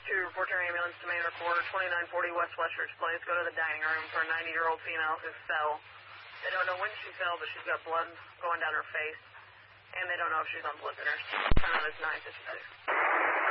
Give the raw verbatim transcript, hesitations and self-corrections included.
two, report your ambulance to main recorder, twenty-nine forty West Westridge Place. Go to the dining room for a ninety-year-old female who fell. They don't know when she fell, but she's got blood going down her face. And they don't know if she's on blood thinners. Time is nine fifty-six.